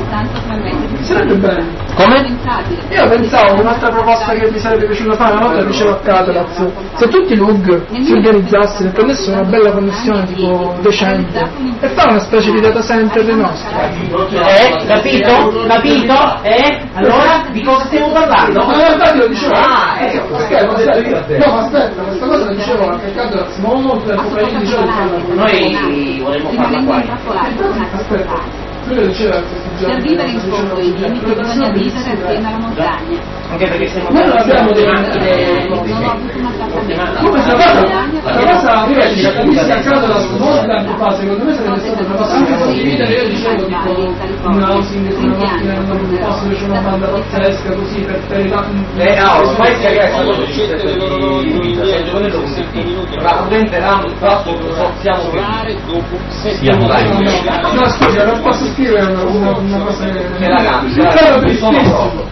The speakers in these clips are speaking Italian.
Sarebbe bello. Come? Io pensavo un'altra proposta che mi sarebbe piaciuta fare una volta, dicevo a Catalaz, se tutti i LUG si organizzassero e prendessero una bella connessione tipo decente e fare una specie di data center dei nostri. Capito? Capito? Allora di cosa stiamo parlando? Ma infatti lo dicevo. No, ma aspetta, questa cosa la dicevo anche a Catalaz, ma molto tempo fa io dicevo Noi vorremmo farla qua. aspetta. Lui lo diceva Per vivere in fondo i limiti bisogna vivere assieme alla montagna. Anche perché siamo noi non abbiamo delle Non ho avuto un appartamento. come questa cosa invece la capissi a casa da molto tempo fa, secondo me sarebbe stata una cosa da condividere. Io dicevo tipo un housing con una macchina in un posto dove c'è una banda pazzesca così per ormai si è questa cosa succede per le loro la prudente RAM siamo siamo no scusa, non posso scrivere una cosa che la cambia.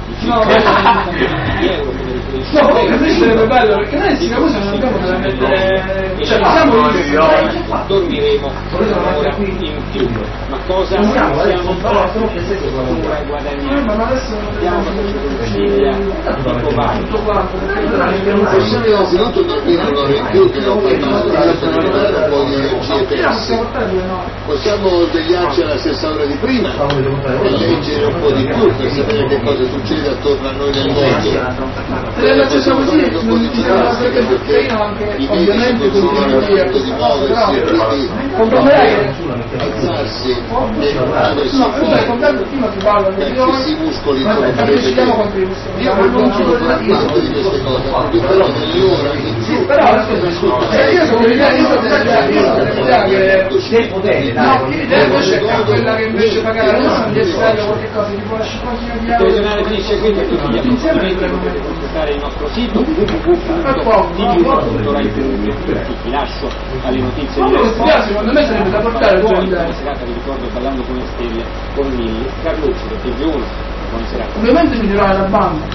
No, comunque questo sarebbe bello perché noi in Siracusa non abbiamo da mettere, cioè siamo dormiremo un'ora in più, ma cosa possiamo guadagnare? ma adesso tutto quanto possiamo innanzitutto dormire un'ora in più che non fa male per liberare un po' di energie perse. Possiamo svegliarci alla stessa ora di prima e leggere un po' di più per sapere che cosa succede attorno a noi nel mondo. la stessa così non ci sarà perché anche ovviamente di muoversi e quindi alzarsi e muoversi prima si parla perché i muscoli sono parte di queste cose, però nelle ore in più io sono l'idea invece è quella che invece magari non di estrarre qualche cosa tipo la scimmia di il telegiornale finisce qui perché tutti gli approfondimenti potete consultare il nostro sito www.rai.it. Vi lascio alle notizie di secondo me sarebbe da portare buona serata, vi ricordo Ballando con le stelle con Milli Carlucci del TV1. Buona serata. ovviamente mi dirà la banda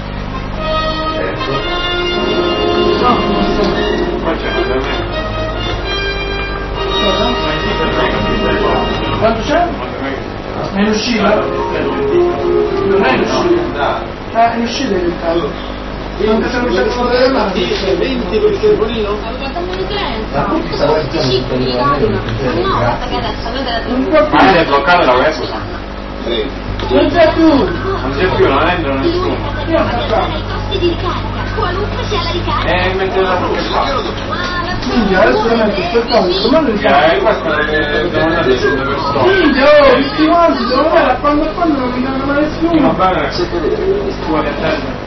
quanto c'è? È in uscita? Non è in uscita? È in uscita in realtà. Non ti sono già foto delle mani? 20 per il telefonino? Guardando l'utenza, questi cicli li danno. No, guarda che adesso avete la ma è bloccato la web? Non c'è più! Non c'è più, non entra nessuno. i costi di ricarica, qualunque sia la ricarica. Mette la che fa. Quindi adesso veramente aspettando, comando di Questo devono andare sulle persone. quindi tutti quanti, devo vedere quando non mi danno mai nessuno. Va bene, tu vuoi attendere?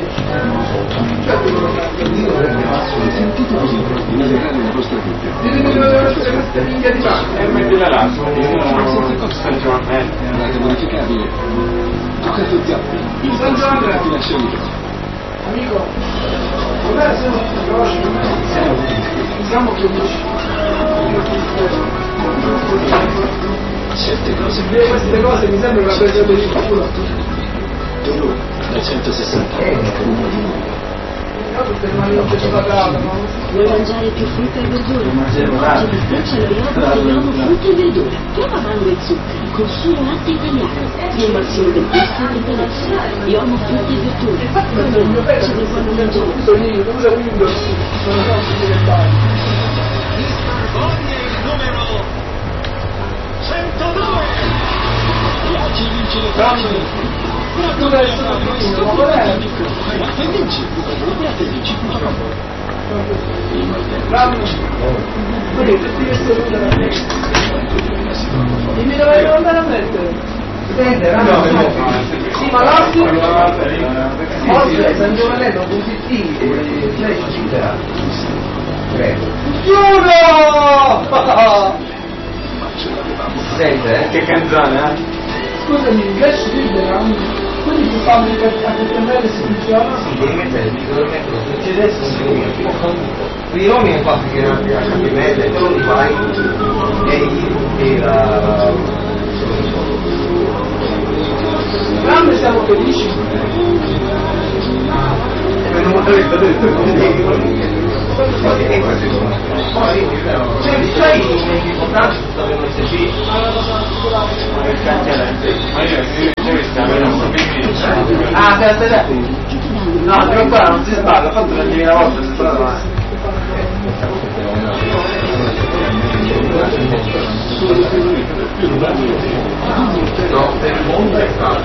Ditemi dove devono essere queste minchia di macchine. E mettila là, San Giovanni. Modificabile. Toccato zappi. Il San Giovanni. Amico. Com'è se non si conosce? Siamo felici. Certe cose. Queste cose mi sembra una presa per il culo. Tu, da 160 uno di noi. Vuoi mangiare più frutta e verdura? Oggi pistaccia lo yogurt frutta e verdura. Prova mango e zuccheri con solo latte italiano. Di emulsione del gusto e del benessere. Iomo frutta e verdura. Come ci vuoi mangiare? Usa Windows. Sono tanti diventati. Ogni numero 102. Oggi vince le tracce. Tu dai solo finito, ma qual è? E vinci, e vinci pure. Dimmi dove devo andare a mettere. Sì, ma l'altro oggi San Giovanni sono positivi, lei ci citerà. Prego. Chiudo! Sente, che canzone, Scusami, il flash libera, quindi si fa a HTML si funziona? Sì, devi mettere il succedesse quindi non è fatto che non abbia HTML, te lo rifai e la Grande siamo felici. non Sai i contratti sono MSC? Ah, te no, però qua non si sbaglia, ho fatto 20.000 volte, si sbaglia. No, per il mondo è stato.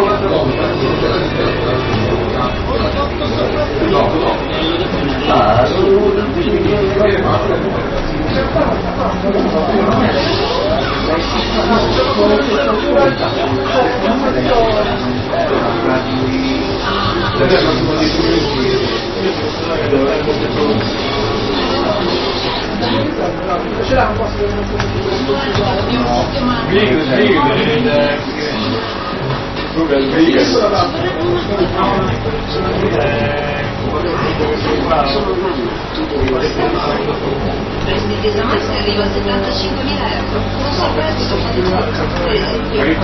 C'era un posto che non Prestiti da Max arriva a 75.000 euro. Non so questo, per esempio, il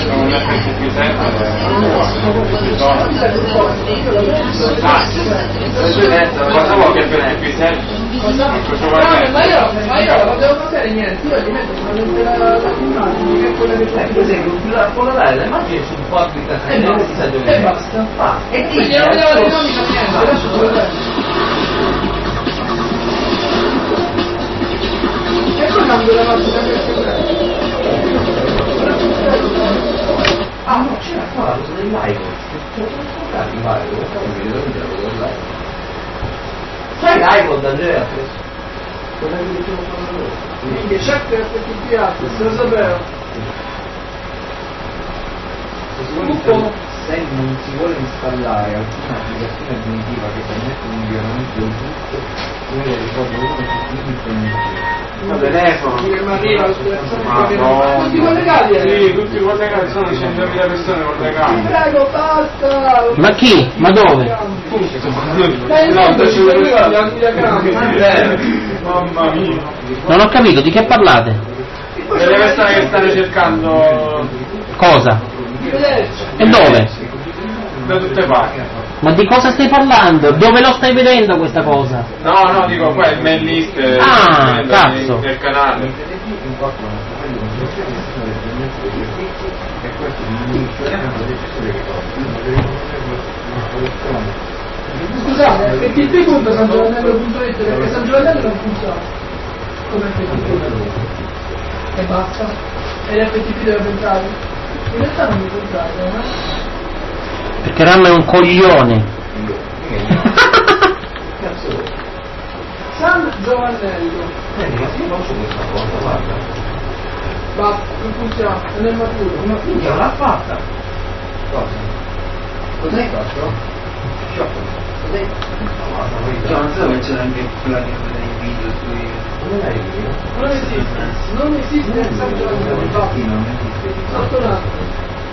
ma io non devo fare niente, io gli metto solamente l'immagine che è quella che c'è. Per esempio, colorare le immagini sul quadro di casa e basta. E quindi non devo dire niente, adesso te lo vedo. E poi cambio la macchina ah no, c'era qua la cosa del live. Sai l'iPod Andrea? Quella che dicevo loro. quindi certo che FTP se lo sapevo. Se non si vuole installare alcuna applicazione aggiuntiva che permette un miglioramento del tutto, noi le ricordo uno su il telefono. Che mi arriva tutti collegati? Sì, tutti collegati, sono 100.000 persone collegate. Prego, basta! Ma chi? Ma dove? Mamma mia. Non ho capito, di che parlate? Delle persone che stanno cercando Cosa? E dove? da tutte parti. Ma di cosa stai parlando? Dove lo stai vedendo questa cosa? No, dico qua il mail list cazzo. del canale. Scusate, FTP.sangiovanello.it perché San Giovanello non funziona come FTP e basta, e l'FTP deve entrare. In realtà non mi può entrare, no? Perché Ramma è un coglione. San Giovanello. Ma io faccio questa cosa, guarda. Basta, non funziona, non è maturo. Ma quindi non l'ha fatta? Cosa? Cos'hai fatto? Cos'hai fatto? Non so che c'era anche quella che vedeva i video sui... Non esiste il San Giovanello, infatti. Sotto un attimo.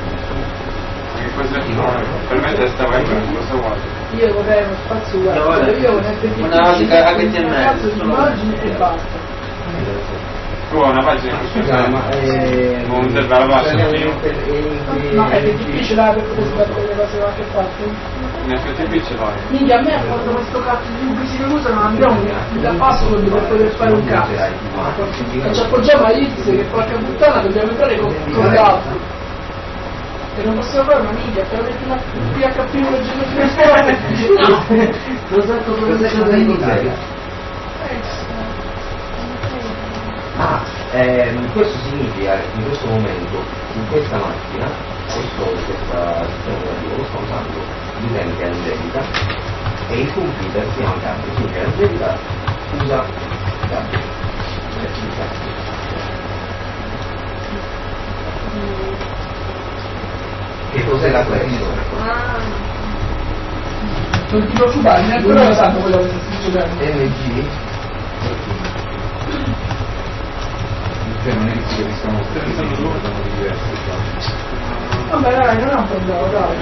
Per me testa web è una cosa uguale. Io vorrei uno spazio web, io un FTP, una logica HTML, un cazzo di immagini e basta. Tu hai una pagina non serve la pagina Ma FTP ce l'ha per poter sbattere le cose qualche parte? in FTP ce l'hai. Minchia, a me ha fatto questo cazzo di pubblici che usano, non abbiamo la password per poter fare un cazzo. E ci appoggiamo a X che porca puttana dobbiamo entrare con l'altro. E non possiamo fare una minchia, per avere una PHP leggendo più forte. Cosa significa? Questo significa che in questo momento, in questa macchina, questo sistema operativo lo sta usando l'utente Angelica e il computer si chiama Gabri, quindi Angelica usa Gabri. Che cos'è la questione? Non ti preoccupare, neanche loro sanno quello che sta succedendo. MG? Non è che ci stiamo diversi. Vabbè dai, non è un problema, dai.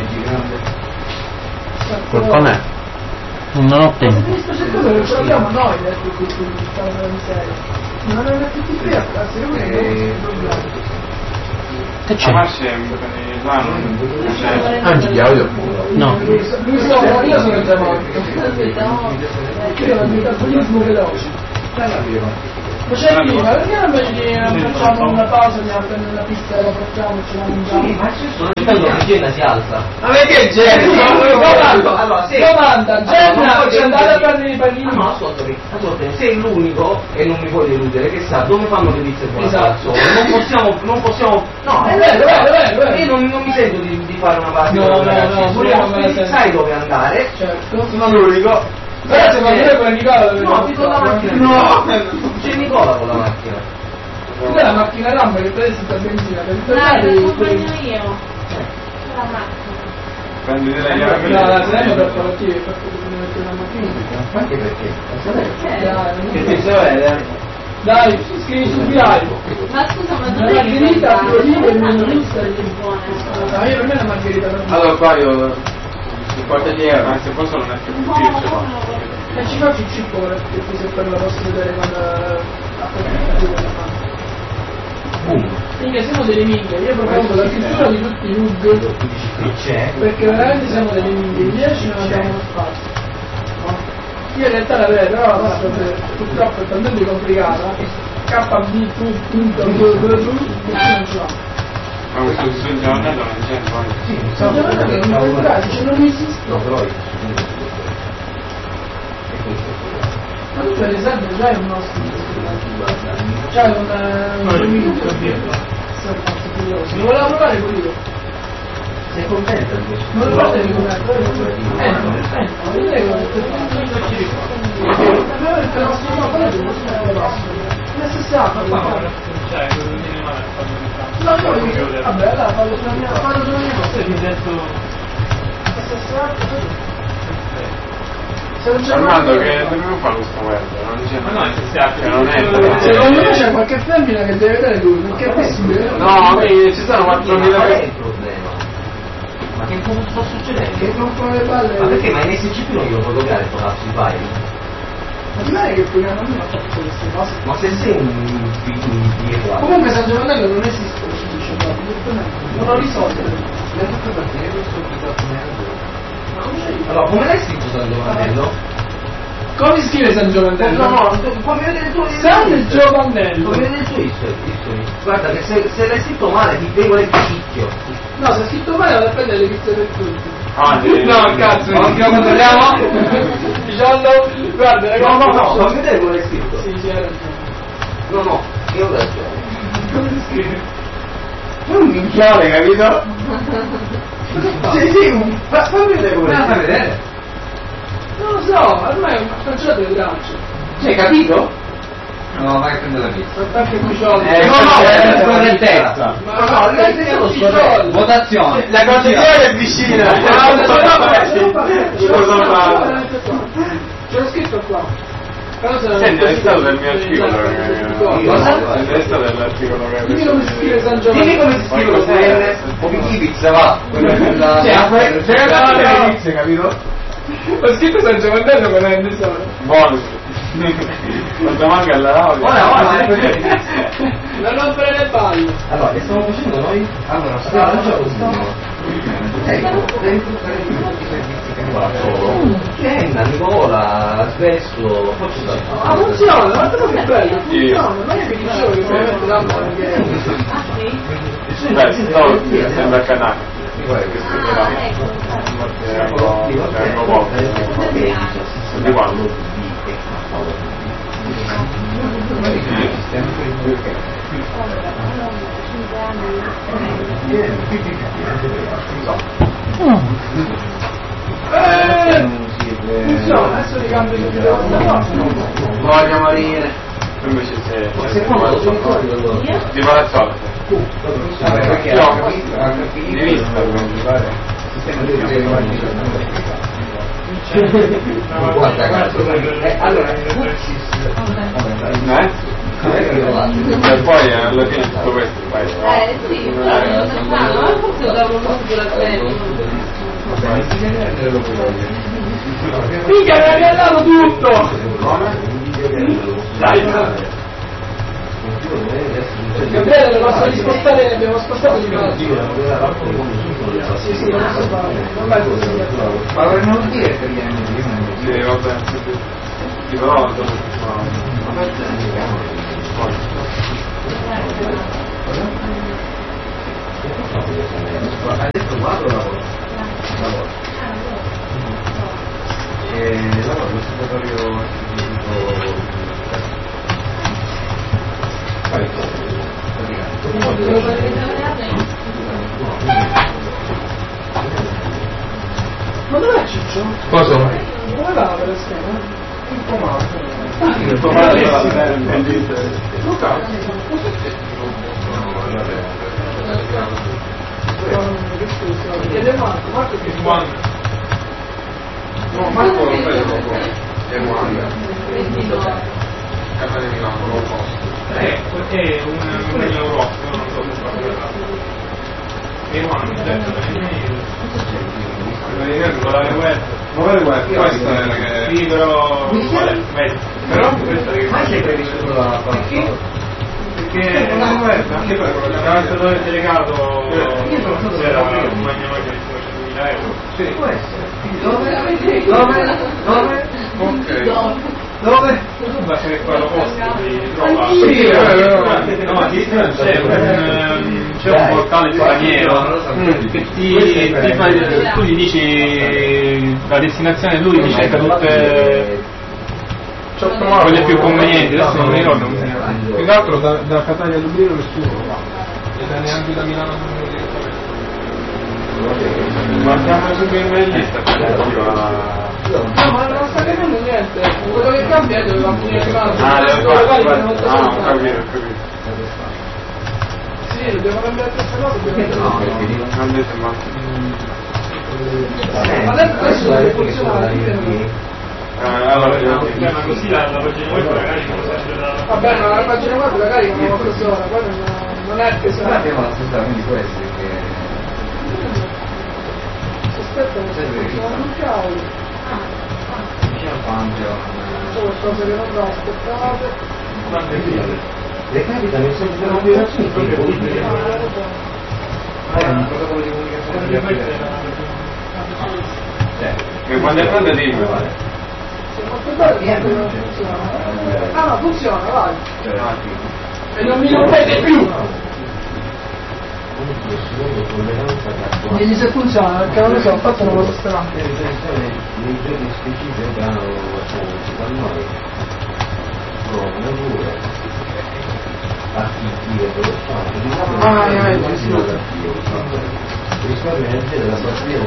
Com'è? Non ho tempo. Questo secondo lo abbiamo noi l'FTP, stiamo nella miseria. Non è l'FTP, secondo me non è un problema. Che c'è? Ma c'è Anche di audio. No. Lui sopra, io sono già morto. Io ho il metabolismo veloce. C'è prima, perché non facciamo una pausa, andiamo a prendere la pizza e la facciamo e ce la mangiamo? Sì, ma ci sono la Jenna si alza. Ma perché Jenna? Domanda, Jenna ci andate a prendere i panini? No, ascoltami, sei l'unico, e non mi puoi deludere, che sa dove fanno le pizze con la Esatto. non possiamo, no, È vero. io non mi sento di fare una parte No, con ragazzi, sai dove andare, certo. sono l'unico. Grazie, ma io con Nicola dove no, con la macchina. No, c'è Nicola con la macchina. quella è la macchina rampa che prende tutta benzina per Dai, ti accompagno io. La macchina. Prendete la No, chiave. la Salerno per partire, per poter mettere la macchina. Anche perché? Dai, Che se vede? dai, scrivi sul diario. Ma scusa, ma La dov'è che margherita, fai Florino e il fare? menolista Che buona. No, io per me la margherita non Allora qua io 50 euro. Ma se posso non è più io ce l'ho. e ci faccio il cippo perché se poi la posso vedere quando minchia siamo delle minchie, io propongo la chiusura di tutti i UG C'è. perché veramente siamo delle minchie, 10 non abbiamo uno spazio. Io in realtà la vedo, però la posso vedere, purtroppo è talmente complicata, KB non ce l'ha. Ma questo sul giornale non c'è poi. Sono giornate non burocratici, non esiste. No, però Ma tu per esempio già è un nostro, c'hai un minuto, mi volevo provare pure io. sei contenta di questo? Non lo fate di com'è, la stessa acqua. No, vabbè, allora fallo sulla mia mano. La stessa acqua. Armando che dobbiamo fare questo web? Non c'è non è. Secondo me c'è qualche femmina che deve vedere lui, perché è possibile. No, ci sono 4.000 Qual è il problema? Ma che cosa sta succedendo? Che non fa le palle. Ma perché? Ma in SCP non glielo puoi toccare il palazzo di file? Ma ti pare che il programma non ha fatto queste cose? Ma se sei un dietro. Comunque San Giovanello non esiste, ci dice, non lo risolve. Allora, come l'hai scritto San Giovanello? Come si scrive San Giovanello? No, fammi vedere il tuo San Giovanello. Fammi vedere il tuo history. Guarda che se l'hai scritto male ti prego il picchio. No, se è scritto male vado a prendere le pizze per tutti. No, cazzo, non controlliamo? Diciamo, guarda, le No, fammi vedere come l'hai scritto. Sì, hai ragione. No, io ho ragione. Come si scrive? Un minchione, capito? Sì, fammi vedere come l'hai scritto. vedere? Non lo so, ormai è un cancionato di lancio. Hai capito? No, vai a prendere la pizza. Attacca i piccioli. è correttezza. Ma no, è lo scorretto. Votazione. La concessione è vicina. Ce l'ho scritto qua. Senti, è stato del mio articolo. Cosa? È stato dell'articolo che Dimmi come si scrive San Giovanni. Dimmi come si scrive lo SN o Pizza, va. le pizze, capito? Ho scritto San Giovanello con la tesoro. Bonus. Quanto manca alla laurea? Ora. Non rompere le palle. Allora, che stiamo facendo noi? Allora, Kenna, Nicola, Svesto, Ah, funziona, guarda che bello, funziona. Ma io mi dicevo che mi metto la mano che... Beh, no, sembra canale. Tengo poco. Di quando? Funziona, adesso ti cambio di video. Voglio morire. Invece se Di Palazzola. Di vista, guarda cazzo, allora e poi alla fine tutto questo fai Sì, ma forse da uno Mica mi ha regalato tutto! come? Dai, Gabriele, le posso rispostare, abbiamo spostato di nuovo. Sì, non posso fare. Non vai così. Ma non dire per gli anni. Sì, vabbè. Sì, però hai detto 4 lavoro. E lavoro nel segretario Ma dov'è Ciccio? cosa? Come va per la scheda? Il pomato. Il pomato Luca? Chiede Marco che No, Marco lo vedo poco. È Ruanda. Casa di Milano, lo posto. È un Europa, non so se parlo. E Ruanda, certo, guardare web. Questa è che... Sì, però... Però questa è che... Ma c'è previsto la Perché anche per quello che era stato delegato c'era un magnolo che riceve 100.000 euro. Sì, può essere. Dove? Basta che quello posto di trova. Sì, no, c'è un portale straniero che ti fa, tu gli dici la destinazione, lui ti cerca tutte quelle più convenienti, adesso non mi ricordo come si chiama. Più che altro da Catania a Dublino nessuno lo fa. E da neanche da Milano a Dublino direttamente. Guardiamo sempre in lista. no, ma non sta cambiando niente. Quello che cambia è dove va a finire il mano. Ho capito. Sì, dobbiamo cambiare questa cosa, Non detto ma... adesso deve funzionare. Allora, Ma così la pagina web magari non serve da... Vabbè, ma la pagina web la caricano una persona, poi non è che Noi abbiamo la stessa, quindi può essere che... Aspetta, non cavolo. C'è un pangio. C'è qualcosa che non va, aspettate. Le capitano sempre una violazione proprio politiche. È un protocollo di comunicazione. che quando è pronta dimmi. Non funziona. Ah no, funziona, vai. E non mi rompete più. Digli se funziona, perché non lo so, ho fatto una cosa strana. Nei giorni specifici del brano lo facciamo da noi. Provano due. Archivi risparmio energia della batteria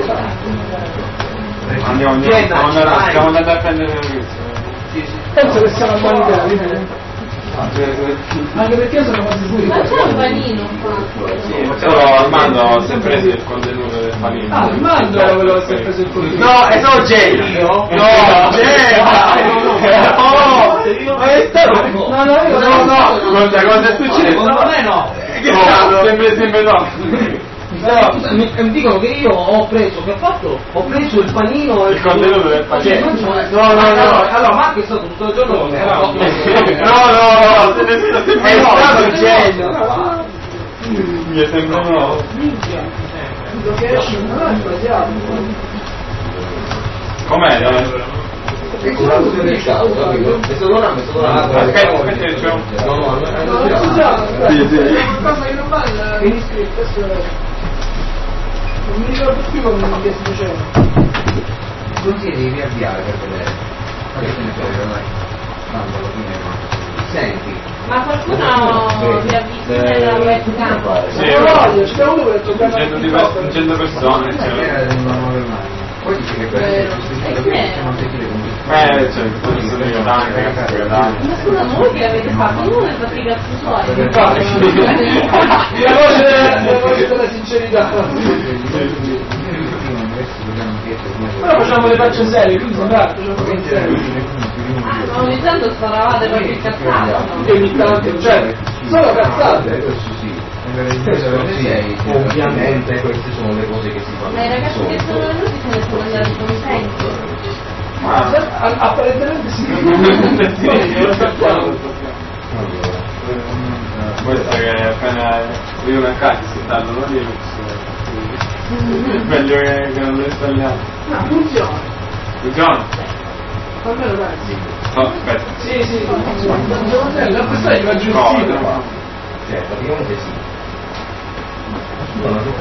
stiamo andando a prendere il servizio. Penso che sia una buona idea. Anche perché io sono quasi sicuro di Ma questo. c'è un panino qua. Però Armando si è preso il contenuto del panino. Ah, Armando era quello che si è preso il contenuto. No, è no Genio! No, Cosa è successo? Secondo me no. Sempre no. Mi dicono che io ho preso, che ho fatto? Ho preso il panino e Il contenuto del panino. No. Allora Marco è stato tutto il giorno con me. No, È stato il genio. Mi è sempre no. Quello che esce non è sbagliato. Com'è? è una cosa del caso, capito? E se non ha messo la aspetta, c'è un... no, No, qualcosa che non va in scritto, adesso non mi ricordo più come si diceva. non ti devi riavviare per vedere. Ma che te ne frega, dai. Tanto alla fine senti. Ma qualcuno vi ha visto nella webcam? Sì, Non lo voglio, ci siamo due per toccare 100 persone. Era del normale ormai. Poi dice che per essere sostituito qui possiamo sentire con cioè, questo sono io, dai, ragazzi, dai. Ma scusa, voi che l'avete fatto? Uno è fatti i cazzi suoi. La voce della sincerità. Però facciamo le facce serie, quindi sembra Ma ogni tanto sparavate qualche cazzata. che ogni tanto, cioè, sono cazzate. Questo sì. Ovviamente queste sono le cose che si fanno. Ma i ragazzi che sono venuti se ne sono andati contenti. Apparentemente sì. Allora, Questa che è appena io una cazzo si danno Linux. È meglio che non lo installiamo. No, funziona. Funziona? Almeno pensi. No, aspetta. Sì, la questa gli va gestita qua. Praticamente sì. Non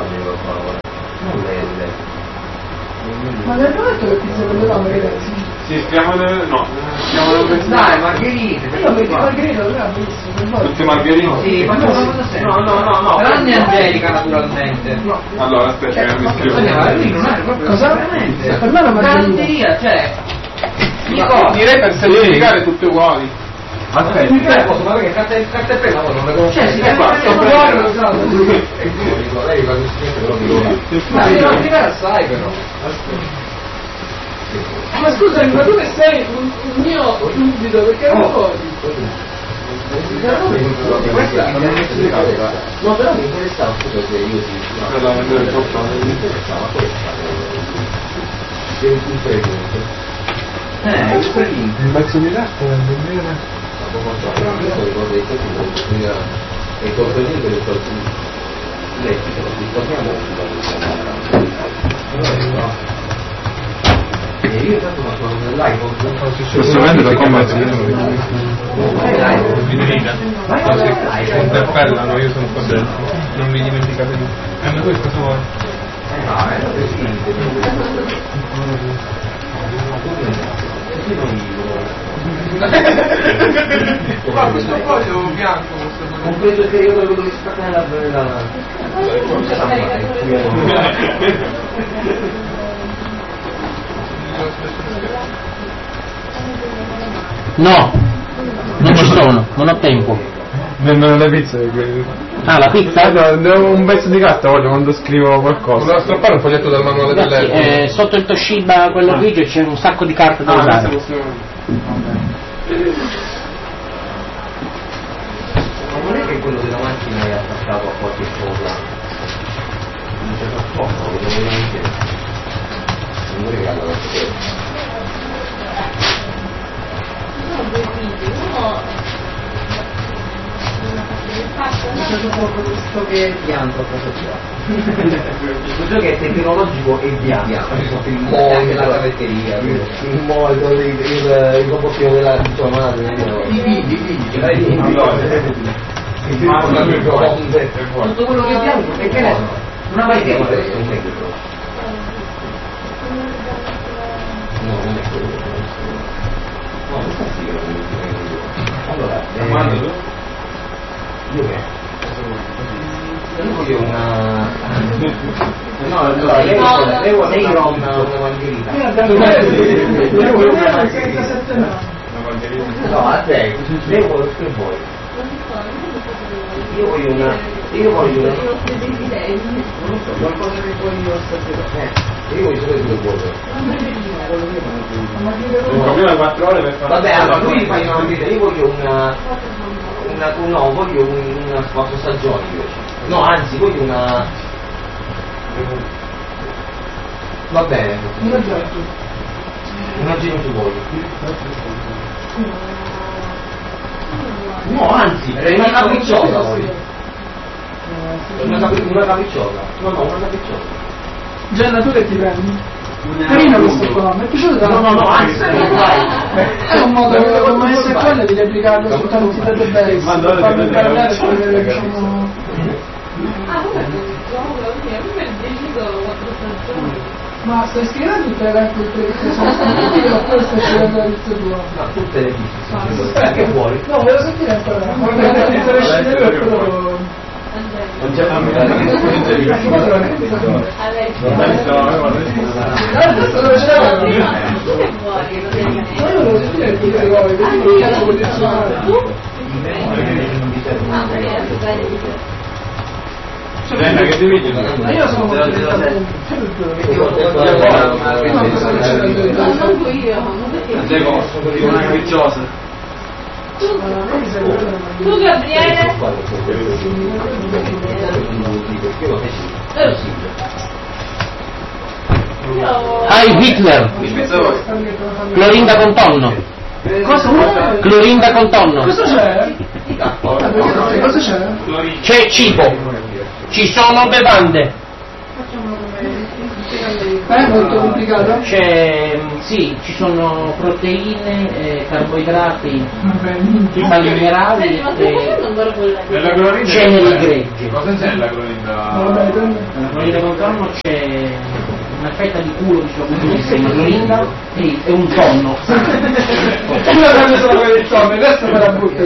Ma mi hanno detto che pizza con le donne, ragazzi? Sì, stiamo no. Dai, margherite. Io metti margherita, non è bellissimo. Tutte margherite? Sì, ma no. Tranne Angelica naturalmente. Allora, aspetta, che mi scrivo. Cosa? Per me è una margherita. Galanteria, cioè. Direi per semplificare tutte uguali. aspetta, posso fare che carta e penna non le conosco. Cioè, si è fatto lei la distingue però devo arrivare assai però. Ma scusami, ma tu che sei un mio subito, perché non fuori? Questa non è spiegata. No, però mi interessava perché io sì. Mi interessava questa. Devo un pregunto. Il pezzo di latte è bene. Io ricordo che e col presidente del qualcuno lei ci torniamo e io intanto faccio dell'iPhone Posso vendere come interpellano, io sono contento, non mi dimenticate di ma questo cosa vuoi? No, è la presidente Ma questo foglio bianco compreso il periodo dove si staccare la No, non ci sono, non ho tempo. Vendono le pizze. Ah, la pizza? Un pezzo di carta voglio quando scrivo qualcosa. Volevo strappare un foglietto del manuale dell'epoca. Sotto il Toshiba, quello grigio, c'è un sacco di carte da usare. Non è che quello della macchina è attaccato a qualche cosa, non c'è troppo, che veramente non mi regalo la sera. Questo che è bianco, questo che è tecnologico e bianco, anche la cavetteria, Il modo, il robottino della sua madre, tutto quello che è bianco e che è una maglietta. No, non è quello. No, questa sì che non è. Allora, io che? Io voglio una... No, allora, lei vuole una margherita. Lei vuole una margherita. No, a te, lei vuole che vuoi? Io voglio una... Non lo so, qualcosa che voglio sapere. Io voglio solo due cose. Un cammino da 4 ore per fare. Vabbè, allora tu gli fai una margherita, io voglio voglio una 4 stagioni invece. No, anzi, voglio una... Va bene. Una genio tu vuoi. No, anzi, una capricciosa voglio. Una capricciosa. No, una capricciosa. Gianna, tu che ti prendi? Carino questo qua, mi è piaciuto tanto. No, anzi, è un modo come SQL di replicarlo su tanti database, farlo imparare e vedere che diciamo... Ma stai scrivendo tutte le raccolte che sono state oppure stai scrivendo la lista tua? No, tutte le piste, che vuoi? No, volevo sentire ancora, non c'è più che ti vedi? Ma io sono una capricciosa. Tu Gabriele? Hitler! Clorinda con tonno! Cosa? Clorinda con tonno! Cosa c'è? Cosa c'è? C'è cibo, ci sono bevande. È molto complicato? Sì, ci sono proteine, carboidrati, sali minerali e cene di gregge. Cosa c'è nella clorinda? Nella clorinda contorno c'è una fetta di culo di sciocchissima clorinda e un tonno. Io prendo solo per il tonno, questo me la butto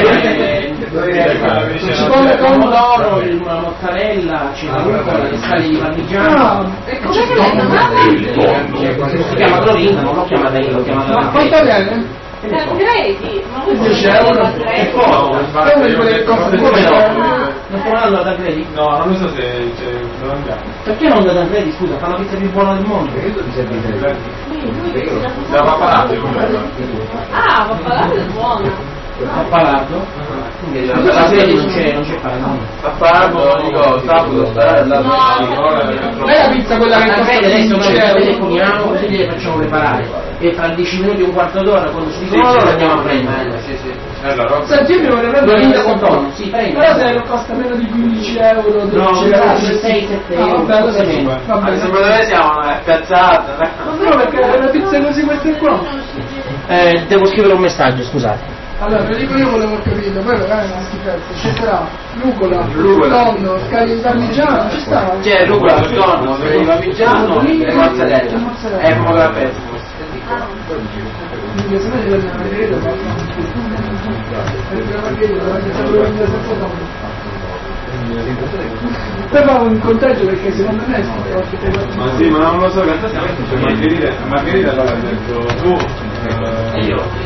Cipolla, pomodoro, la mozzarella, c'è la rucola, le scaglie di parmigiano. E cos'è che Si chiama clorinda, non l'ho chiamata io, l'ho chiamata ma quanto viene? Tancredi, ma voi 10 euro? È poco. È una di quelle che costa Come no? Non stiamo andando da Tancredi? No, non lo so se c'è. Dove andiamo? Perché non da Tancredi, scusa, fa la pizza più buona del mondo? Da Pappalardo. Ah, Pappalardo è buona. Pappalardo? Tancredi non c'è paragone. Pappalardo, dico, sabato stare È la pizza quella che costa Tancredi adesso 15 noi le euro? poniamo, così le facciamo preparare. E tra 10 minuti e un quarto d'ora, quando si dice, le andiamo a prendere. Senti, io mi vorrei prendere Clorinda con tonno, sì, prendi. però se costa meno di 15 euro, 12 euro, 6-7 euro. vabbè, allora sì. Vabbè, dove siamo? È piazzata. no, perché le pizze così queste qua. Devo scrivere un messaggio, scusate. Allora, lo dico io, volevo capire, poi veramente questi pezzi, ci sarà rucola, tonno, scaglie di parmigiano, ci sta? C'è rucola, tonno, parmigiano e mozzarella. È come la pezza. Quindi se no ci prendiamo una margherita, poi fa un conteggio perché secondo me è Ma sì, ma non lo so, in realtà c'è Margherita allora ha detto tu io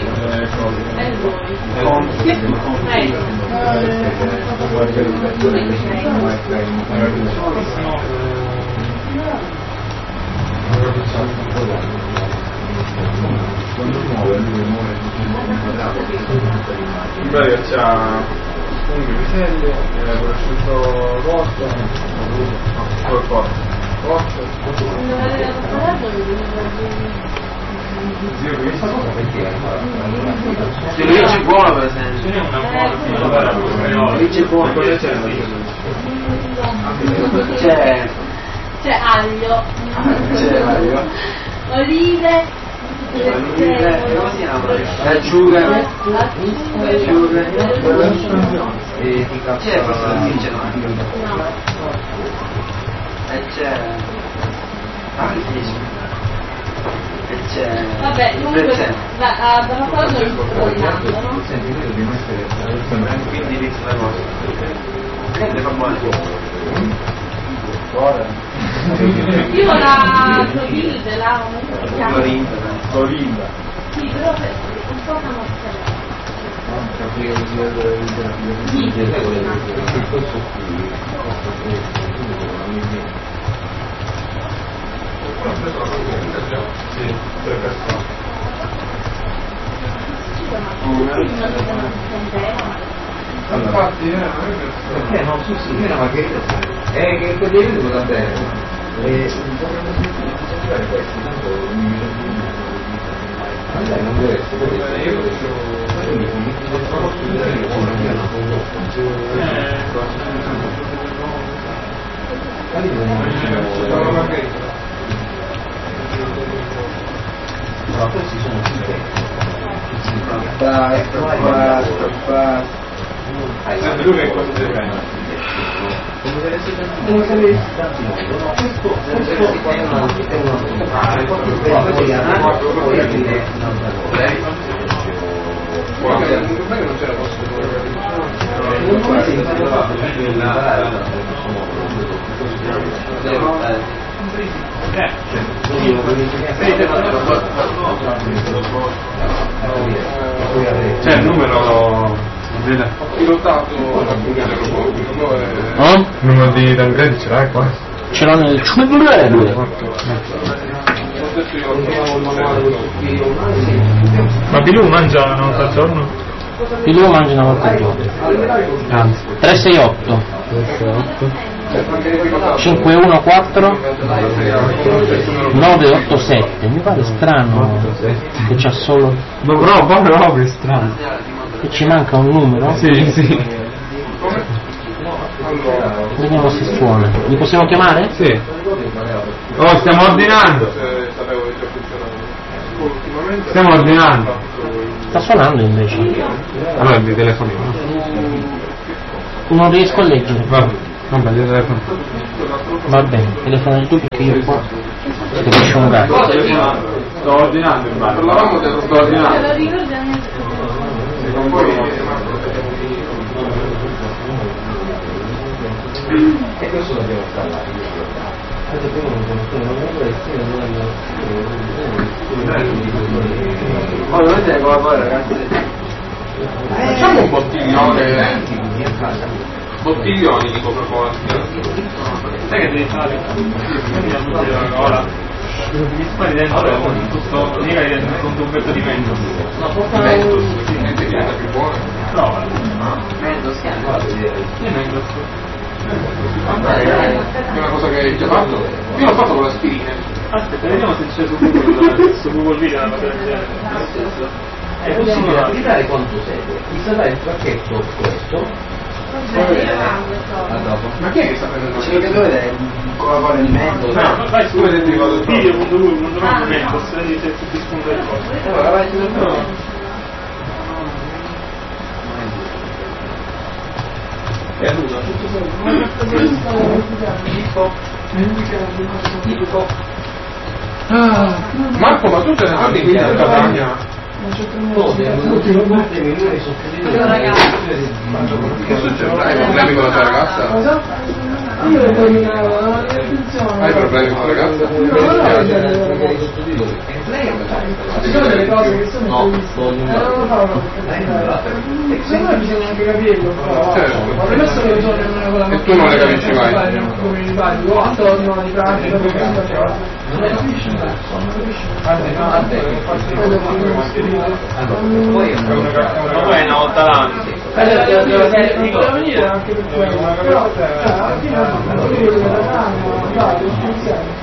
in pratica c'ha funghi, piselli, prosciutto rotto, col Se lui c'è buono per esempio. Lui c'è buono, cosa c'è? C'è aglio, olive, come si chiama? Acciughe. C'è forse la sincero? E c'è e c'è vabbè, comunque da Pappalardo non sto rovinando, no? quindi inizia la cosa le fa buone. Io la Clorinda, la come si chiama? Clorinda. Sì, però un po' una mozzarella. Sì, 3 persone. Infatti, perché non so se una margherita che quel lievito cosa bene e potremmo fare questo, tanto non deve essere io questi sono basta lui che cosa deve prendere? C'è il numero pilotato il numero di Tancredi ce l'hai qua? Ce l'ho nel cellulare. Ma Bilù mangia una volta al giorno? Bilù mangia una volta al giorno. Anzi. 368 514 987. Mi pare strano che c'ha solo. No, proprio è strano. Che ci manca un numero? Sì, sì. Vediamo se suona. Li possiamo chiamare? Sì. Oh, stiamo ordinando. Stiamo ordinando. Sta suonando invece. Allora di telefonino. Non riesco a leggere. Vabbè, di telefono. Va bene, telefonare tu perché io qua si capisce un gatto. Sto ordinando in bar. Sto ordinando. E questo dobbiamo parlare. Allora vedete come poi ragazzi. Facciamo un bottiglioni di Coca-Cola. Sai che devi fare? Ora mi spari dentro questo con un tubbetto di Mentos. No, Mentos, niente che è la più buona. Prova. Mentos che è Mentos. È una cosa che hai già fatto? Io l'ho fatto con l'aspirina. Aspetta, vediamo se c'è su Google Video una cosa del genere. È possibile attivare quanto segue. Mi sarà il pacchetto questo. Ma chi è che sta prendendo? Ci che dovete Coca-Cola di Mentos? No, vai su video.lui.Mentos e dice se ti spunta il costo. Allora vai sul Marco, ma tu te ne parli in Catania? Che succede? Hai problemi con la tua ragazza? Hai problemi con la ragazza? Ci sono delle cose che sono secondo me bisogna anche capirlo, ma premesso che bisogna non con la e tu non le capisci mai? come mi pari, o attorno di pratica, non le capisci mai, Poi è una volta l'anno. devo venire anche per quello, però alla fine non devo vedere la mano, dai, insieme.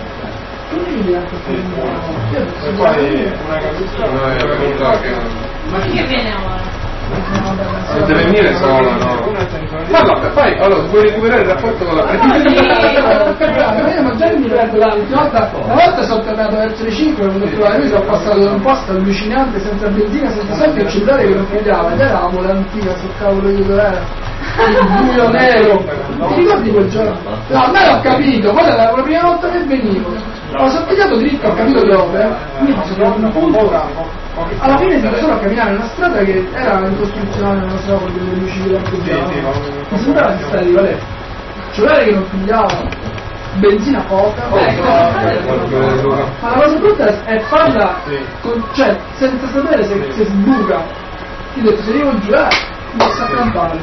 Ma chi viene ora? Deve venire solo, no? Guarda, fai, allora, vuoi recuperare il rapporto con la Io ma già mi prendo una volta sono tornato verso le 5 quando io sono passato da un posto allucinante senza benzina, senza soldi e cellulare che non figliava ed era la volantina sul cavolo di dov'era il buio nero. Ti ricordi quel giorno? No, a me l'ho capito, quella era la prima volta che venivo, ho sottigliato dritto, ho capito dove, quindi mi sono un punto. Alla fine siamo solo a camminare in una strada che era in costruzione, non so, con delle luci di mi sembrava di stare di Valle. Cellulare che non pigliava, benzina poca, ma la cosa brutta è farla cioè senza sapere se sbuca. Io ho detto se devo girare mi sta campare.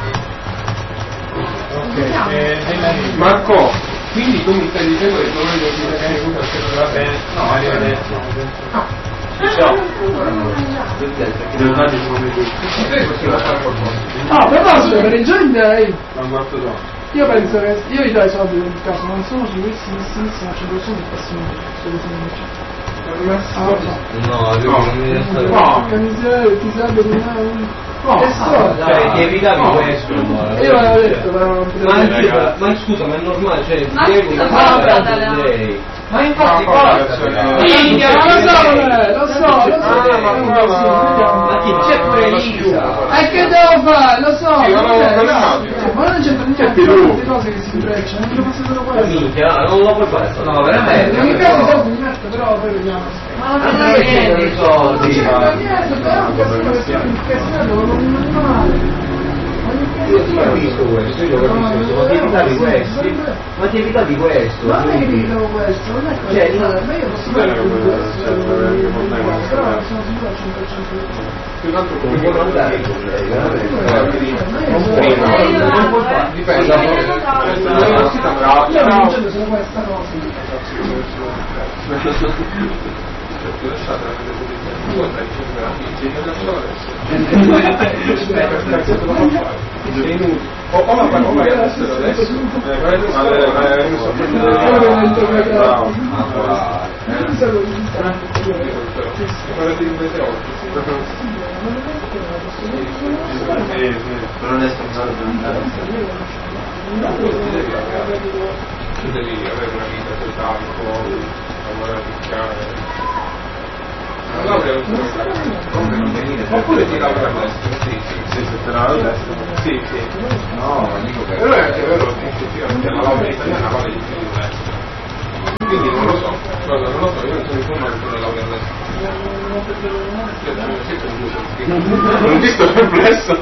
Marco, quindi tu mi stai dicendo che dolore di meccanica va bene? No, arrivederci. Ciao. A proposito, per il Joint Day io penso che io gli do i soldi nel caso, non sono sicurissimo, ma c'è persone che possono ti serve di ti evitavi questo. Io l'avevo detto però ma scusa, ma è normale, cioè ma infatti minchia, ma lo so ma chi c'è pure Lisa? e che devo fare, lo so ma non c'è niente queste cose che si intrecciano, non ce lo posso solo quello minchia, non lo puoi fare, no veramente, in ogni caso i soldi li metto, però poi vediamo ma non è niente i soldi, però che non male. Io ti capisco questo, io lo capisco, ma ti evitavi questo, ma ti evitavi questo. Ma non è che mi evitavo questo, non è questo, ma io posso fare però sono sicuro al 100%. Più tanto Non può andare con lei, dipende. Io non facendo solo questa cosa. non è scontato per andare tu devi avere una vita sociale, lavorare a picchiare. Oppure ti lavora all'estero, sì, se te lavora all'estero, sì. No, dico che però è anche vero che effettivamente la laurea italiana vale di più di all'estero. Quindi non lo so, guarda, non lo so, io non sono informato sulla laurea all'estero. Non ti sto perplesso.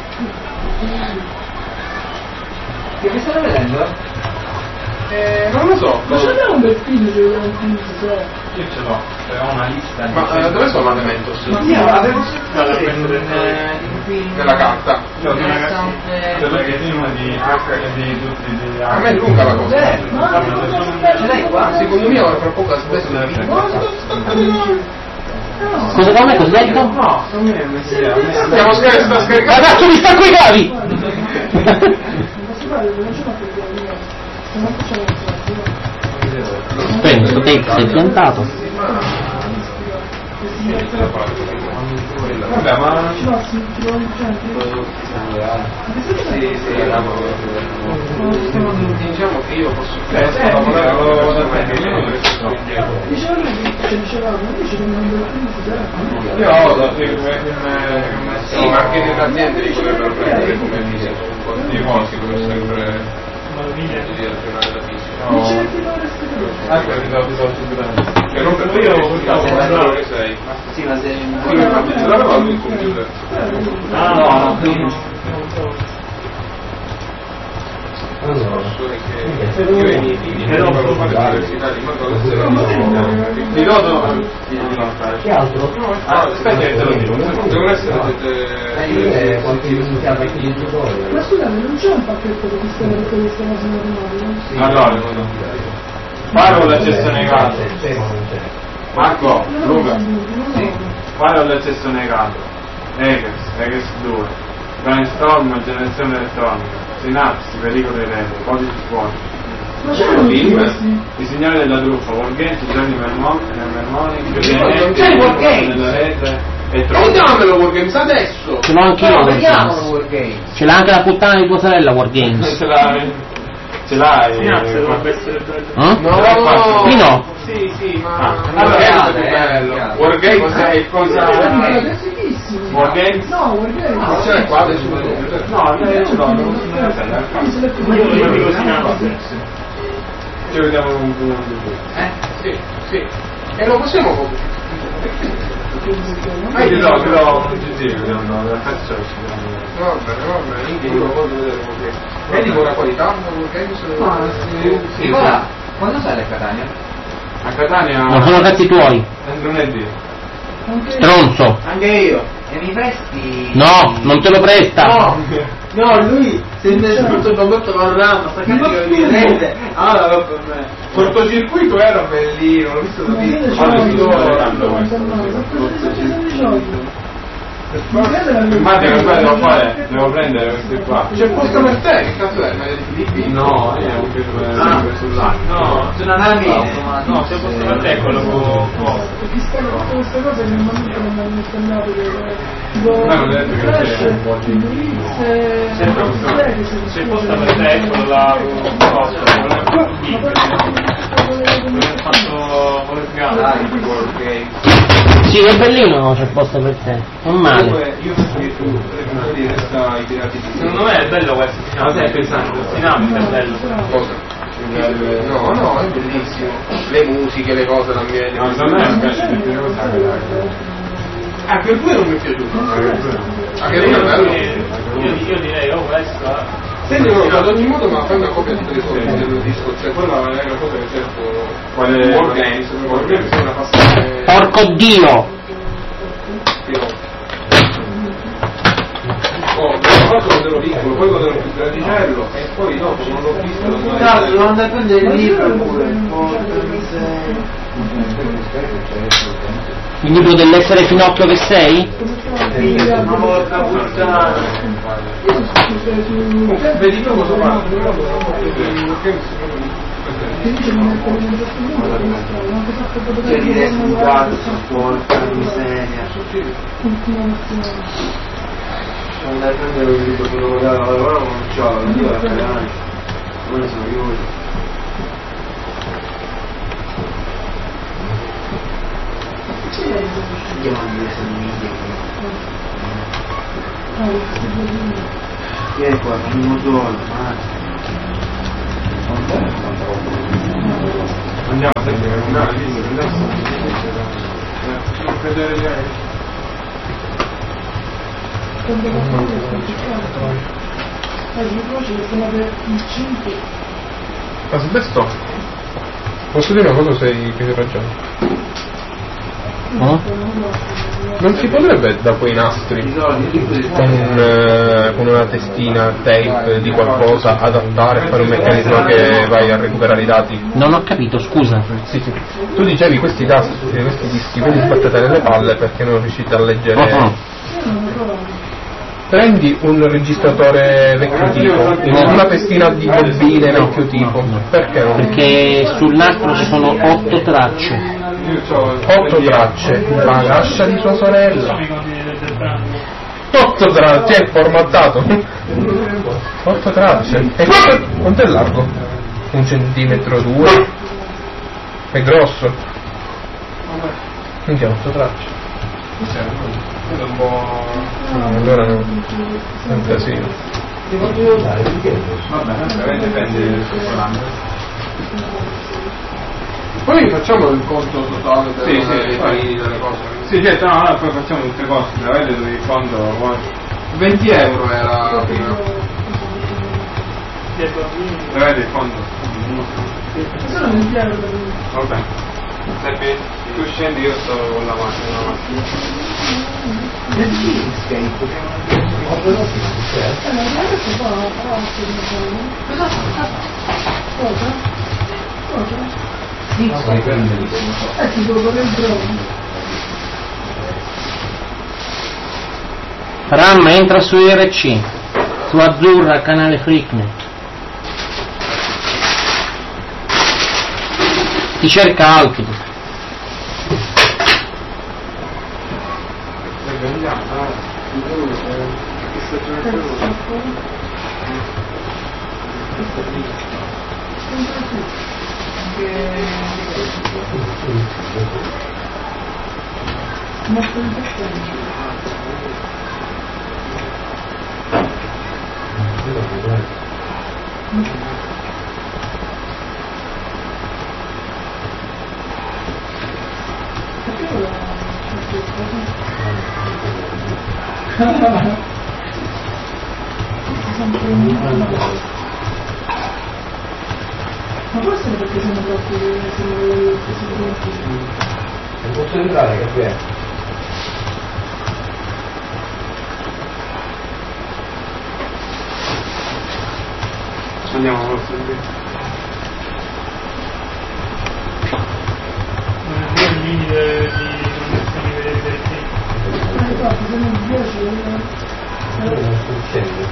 Che stai vedendo? Non lo so. Ma c'è un bel film che io ce l'ho, ho una lista. Ma dove sono l'Adementos? Io avevo nella carta. Quello che prima di tutti gli A me è lunga la cosa. Ce l'hai qua? Secondo me ora fra poco spesso nella vita. Cosa come? Cosa hai detto? No, Stiamo scaricando. Ragazzi, mi stacco i cavi! Spegno, sto tape si è piantato. Vabbè, ma diciamo che io posso io ho sì, ma anche nelle aziende li potrebbero prendere come i posti come sempre che non per io che sei. Sì, ma se infatti ce l'aveva lui il computer. no. Io e i miei figli non devo fare l'università di di lodo che altro? aspetta che te lo dico, devono essere quanti iniziava qui in ma scusami, non c'è un pacchetto che sistema di queste cose normali? Allora, fare l'accesso negato. Marco, Luca, fare l'accesso negato. Eges 2, brainstorm, generazione elettronica, sinapsi, pericolo di rete, codici fuori. Ma c'è un film? I signori della truffa, Wargames, Gianni Mermoni, c'è il Wargames della rete e dammelo Wargames adesso! Ce l'ho anch'io. vediamo Wargames. Ce l'ha anche la puttana di tua sorella Wargames. Ce l'hai? No! Qui no. Sì, ma allora è bello. Wargames è cosa? Wargames? No, Wargames. Non ce l'hai qua adesso? No, ce l'ho, non io dico sinapsi. Ci vediamo un po'. Sì. E lo possiamo Ti do un GG, la faccia. Va bene, io voglio vedere Wargames. Vedi con la qualità Wargames? Sì, guarda, quando sai a Catania? A Catania? Non sono cazzi tuoi. Lunedì. Stronzo. Anche io. E mi presti? No, non te lo presta. No, lui si è messo tutto il prodotto panorama, sta carico di rete. Allora va per me. Cortocircuito era bellino, l'ho visto da Infatti che poi devo fare, devo prendere questi qua. C'è posto per te, che cazzo è? Meglio di Filippi? No, io ho preso sull'acqua. No, c'è una nave. No, c'è posto per te quello con queste cose che normalmente non hanno insegnato ma non detto che c'è un po' di c'è posto per te quello là Sì, è bellino, c'è posto per te. Non male. Io penso che tu resta i pirati di secondo me è bello questo. Ma stai pensando? Sinapsi è bello. Cosa? No, è bellissimo. Le musiche, le cose, l'ambiente. No, secondo me mi piace di più anche il 2 non mi è piaciuto. Anche il 2 è bello. Io direi questo. Senti, ad ogni modo, ma fai una copia di del disco, cioè quella è una cosa che cerco. Quale Wargames è una passione. Porco Dio! L'ho fatto quando ero piccolo, poi quando ero più grandicello e poi dopo non l'ho visto. Cazzo, devo andare a prendere il libro pure. Il libro dell'essere finocchio che sei? Ma porca puttana. Vedi tu cosa fa? Cioè di resto sporca, miseria. Andare a prendere un libro fotografo, ora non c'ho, io a Cagliari, non ne sono io. Andiamo a dire se non mi vieni qua, fammi un motore, andiamo a sentire un vedere lei. Ma Silvestro, posso dire una cosa se hai ragione? Non si potrebbe da quei nastri con una testina tape di qualcosa adattare e fare un meccanismo che vai a recuperare i dati? Non ho capito, scusa. Sì. Tu dicevi questi dischi ve li sbattete nelle palle perché non riuscite a leggere. Prendi un registratore vecchio tipo, una testina di bobine vecchio tipo. Perché non? Perché sul nastro ci sono 8 tracce. 8 tracce, la lascia di sua sorella. 8 tracce, è formattato. 8 tracce. E quanto è largo? 1 centimetro 2? È grosso? Quindi 8 tracce. È un po'. Allora no, è un casino. Vabbè, dipende Poi facciamo il conto totale dei panini, delle cose. Sì, certo, no, poi facciamo tutte le cose, vedete dove il fondo. 20 euro era prima. Vedete il fondo? Sono 20 euro. Vabbè. Seppi, tu scendi, io sto con la macchina. Ram entra su IRC, su Azzurra, canale Freaknet. Ti cerca Alpido. Ma forse perché siamo troppi non posso entrare, caffè? Andiamo forse qui. Non è il limite di connessioni vedere infatti se non 10 non succede.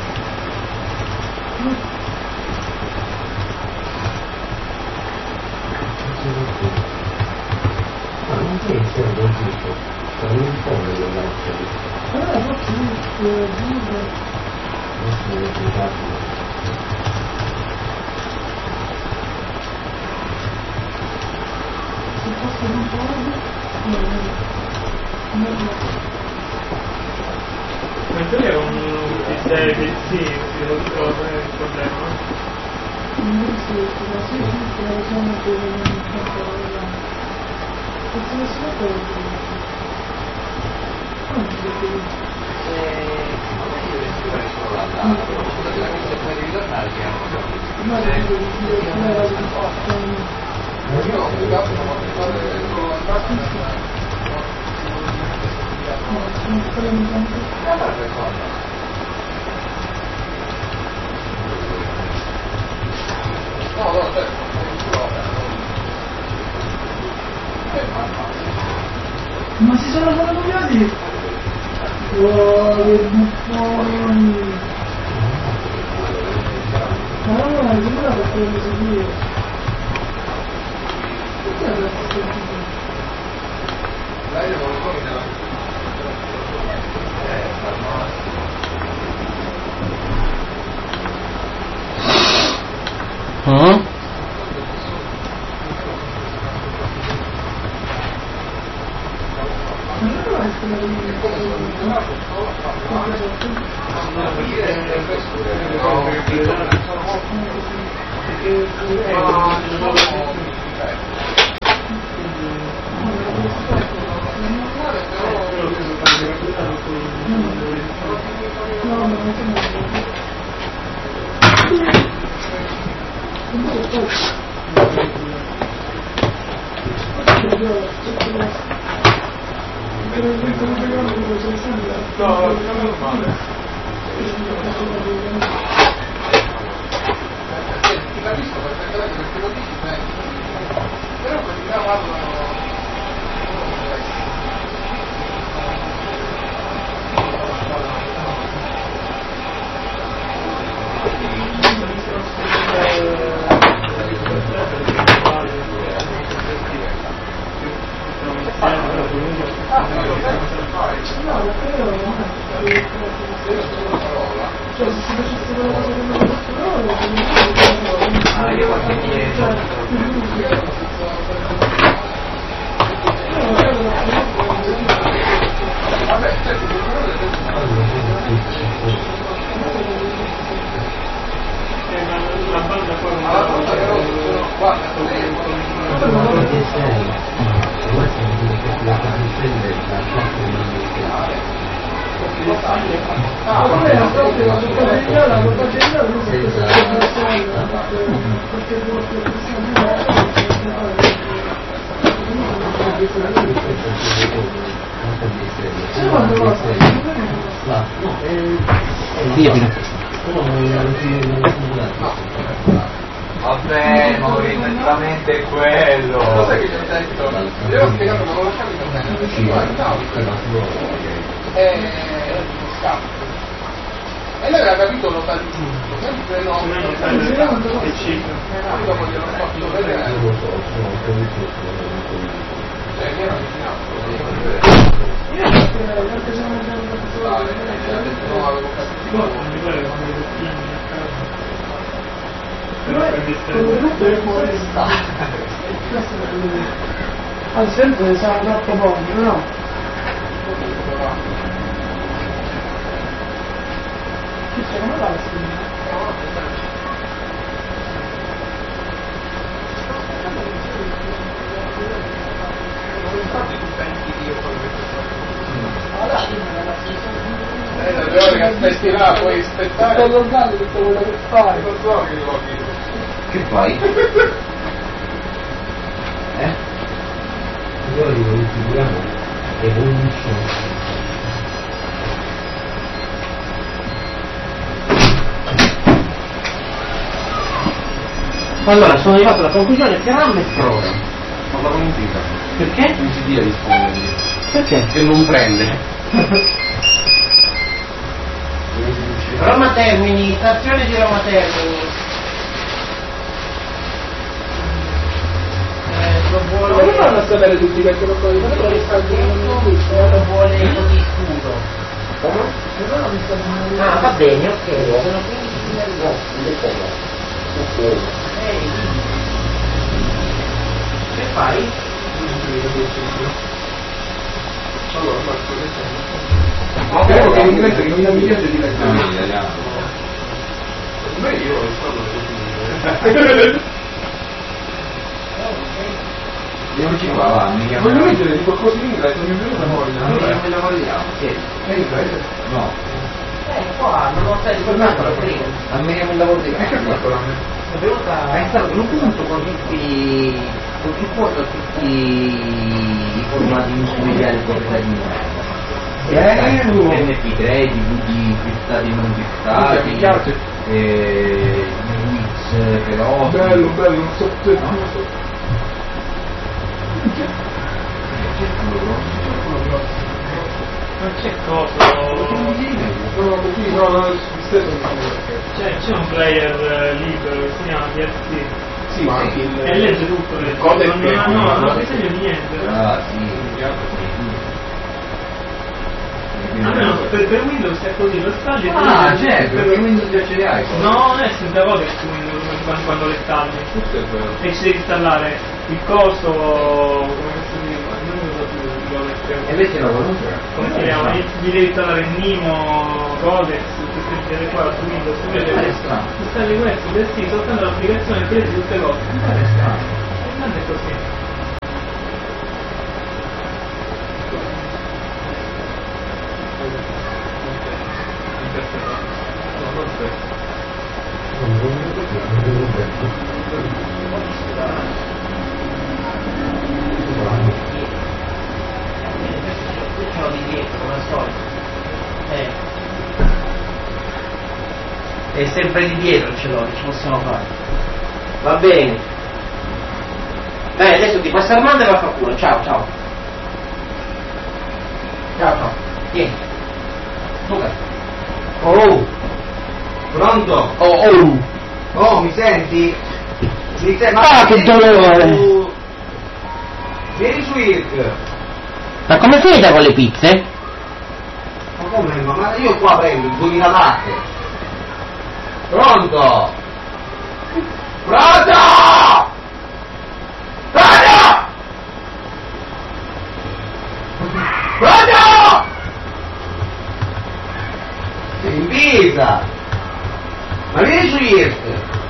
Ma non penso che non dico, sono un po' meglio lasciare. allora forse non se fosse un questo è un sistema che sì, si lo trova il problema. non esiste, ma se esiste la zona dove non controlla perché nessuno può ma si sono fotocopiati? Wow, che buffoni! Allora, sembra per quello seguire. Vabbè, Maurizio, esattamente quello. Cos'è che ti ho detto? Io ho spiegato, ma non lo lasciavi bene. Scappo. E lei aveva capito lo sta giusto, mentre no, non sta giusto. Dopo glielo ho fatto vedere. Cioè, mi ero avvicinato. Non avevo capito. Al sempre siamo troppo pochi, no? Chi c'è? Come va la Le ore che aspetti là, puoi aspettare. Sto guardando tutto quello che fai. Non so che lo dico. Che fai? Io lo dico, figuriamo, evolution. Allora, sono arrivato alla conclusione che RAM è Prora. Ma la convinta. Perché? Non si dia rispondergli. Perché? Che non prende. Roma Termini, stazione di Roma Termini. Lo vuole. Ma come fanno a sapere tutti questi cose? Ma non lo vuole così scuro. Ah, va bene, ok. Sono 15 Che fai? Ma però che in inglese che non mi piace di leggere. No, italiano. Beh, io lo so. Non ci va, mi chiama. Voglio leggere di qualcosa in inglese, mi è venuta voglia. Allora, come lavoriamo? Sì. È in inglese? No. Qua non lo stai ricordando prima. Ammiriamo il lavoro di Che fatto la me? È stato un punto con tutti i formati multimediali portati MP3, DVD fissati e non fissati, Wix però. Bello, non so se Non c'è cosa. C'è un player libero che si chiama DFT. Sì, ma anche il. E legge tutto, legge. Non ha bisogno di niente. Ah, sì. Almeno per Windows è così, lo stagli. Ah, certo, perché Windows già ce li hai. No, non è senza code su Windows quando le installi. E ci devi installare il coso, come si dice, non lo so più. E invece no, non c'è. come si chiama? Gli devi installare Nimo, Codex, queste qua su Windows, installi questo, sì, soltanto l'applicazione presi tutte cose. Non è così. Ce l'ho di dietro, come al solito. E sempre di dietro ce l'ho, che ci possiamo fare. Va bene. Dai, adesso ti passa la mano e va a far culo. Ciao, ciao. Ciao, ciao. Vieni. Luca. Oh! Pronto? Oh, mi senti? Mi senti? Ah, che dolore! Vieni su IRC. Ma come finita con le pizze? Ma come? Ma io qua prendo 2000 latte. Pronto? Pronto? Pronto? Pronto? Sei in visa. Ma vieni su IRC.